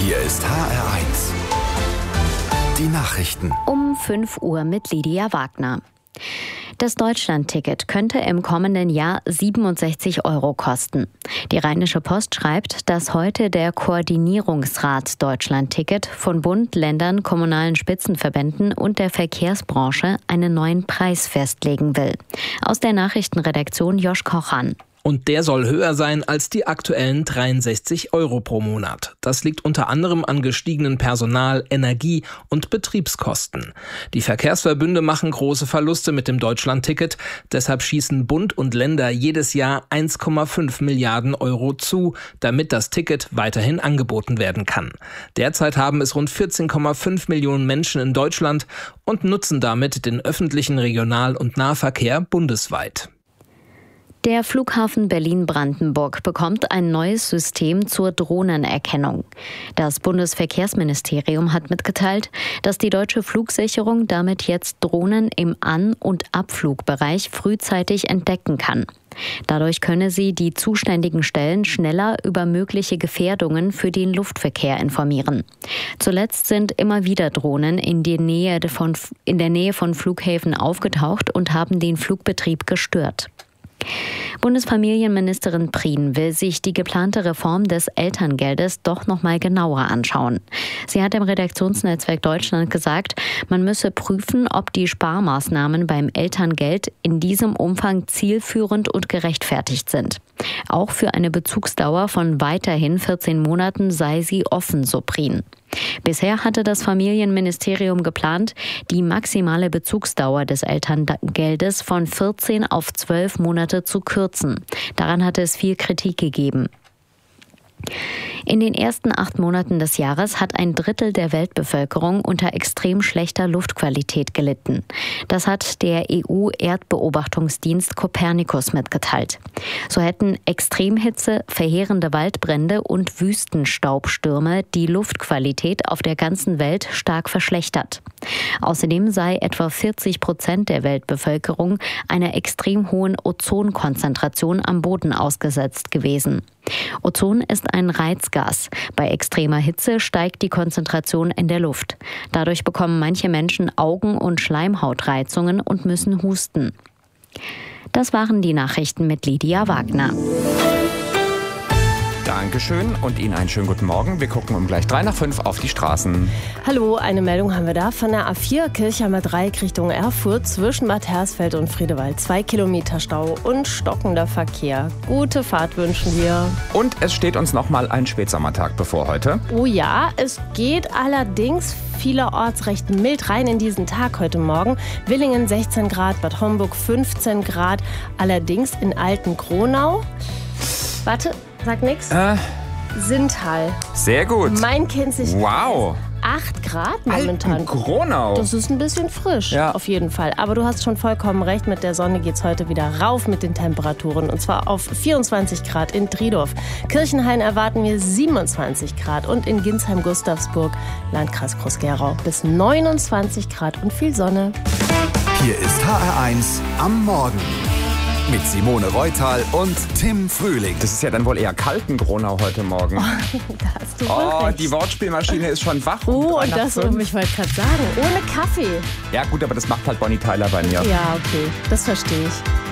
Hier ist HR1. Die Nachrichten. Um 5 Uhr mit Lydia Wagner. Das Deutschlandticket könnte im kommenden Jahr 67 € kosten. Die Rheinische Post schreibt, dass heute der Koordinierungsrat Deutschlandticket von Bund, Ländern, kommunalen Spitzenverbänden und der Verkehrsbranche einen neuen Preis festlegen will. Aus der Nachrichtenredaktion Josch Kochan. Und der soll höher sein als die aktuellen 63 € pro Monat. Das liegt unter anderem an gestiegenen Personal-, Energie- und Betriebskosten. Die Verkehrsverbünde machen große Verluste mit dem Deutschlandticket. Deshalb schießen Bund und Länder jedes Jahr 1,5 Milliarden € zu, damit das Ticket weiterhin angeboten werden kann. Derzeit haben es rund 14,5 Millionen Menschen in Deutschland und nutzen damit den öffentlichen Regional- und Nahverkehr bundesweit. Der Flughafen Berlin-Brandenburg bekommt ein neues System zur Drohnenerkennung. Das Bundesverkehrsministerium hat mitgeteilt, dass die deutsche Flugsicherung damit jetzt Drohnen im An- und Abflugbereich frühzeitig entdecken kann. Dadurch könne sie die zuständigen Stellen schneller über mögliche Gefährdungen für den Luftverkehr informieren. Zuletzt sind immer wieder Drohnen in der Nähe von Flughäfen aufgetaucht und haben den Flugbetrieb gestört. Bundesfamilienministerin Prien will sich die geplante Reform des Elterngeldes doch noch mal genauer anschauen. Sie hat im Redaktionsnetzwerk Deutschland gesagt, man müsse prüfen, ob die Sparmaßnahmen beim Elterngeld in diesem Umfang zielführend und gerechtfertigt sind. Auch für eine Bezugsdauer von weiterhin 14 Monaten sei sie offen, so Prien. Bisher hatte das Familienministerium geplant, die maximale Bezugsdauer des Elterngeldes von 14 auf 12 Monate zu kürzen. Daran hatte es viel Kritik gegeben. In den ersten 8 Monaten des Jahres hat ein Drittel der Weltbevölkerung unter extrem schlechter Luftqualität gelitten. Das hat der EU-Erdbeobachtungsdienst Copernicus mitgeteilt. So hätten Extremhitze, verheerende Waldbrände und Wüstenstaubstürme die Luftqualität auf der ganzen Welt stark verschlechtert. Außerdem sei etwa 40% der Weltbevölkerung einer extrem hohen Ozonkonzentration am Boden ausgesetzt gewesen. Ozon ist ein Reizgas. Bei extremer Hitze steigt die Konzentration in der Luft. Dadurch bekommen manche Menschen Augen- und Schleimhautreizungen und müssen husten. Das waren die Nachrichten mit Lydia Wagner. Dankeschön und Ihnen einen schönen guten Morgen. Wir gucken um gleich 5:03 auf die Straßen. Hallo, eine Meldung haben wir da von der A4 Kirchheimer Dreieck Richtung Erfurt zwischen Bad Hersfeld und Friedewald. 2 Kilometer Stau und stockender Verkehr. Gute Fahrt wünschen wir. Und es steht uns nochmal ein Spätsommertag bevor heute. Oh ja, es geht allerdings vielerorts recht mild rein in diesen Tag heute Morgen. Willingen 16 Grad, Bad Homburg 15 Grad, allerdings in Altenkronau. Warte, sag nix. Sintal. Sehr gut. Mein kennt sich. Wow. 8 Grad momentan. Altenkronau. Das ist ein bisschen frisch, Ja. auf jeden Fall. Aber du hast schon vollkommen recht, mit der Sonne geht's heute wieder rauf mit den Temperaturen. Und zwar auf 24 Grad in Triedorf. Kirchenhain erwarten wir 27 Grad und in Ginsheim-Gustavsburg, Landkreis Groß-Gerau, bis 29 Grad und viel Sonne. Hier ist HR1 am Morgen. Mit Simone Reutal und Tim Frühling. Das ist ja dann wohl eher Kaltenkronau heute Morgen. Da hast du wohl recht. Die Wortspielmaschine ist schon wach. Oh, und das, ich wollte gerade sagen, ohne Kaffee. Ja gut, aber das macht halt Bonnie Tyler bei mir. Ja, okay, das verstehe ich.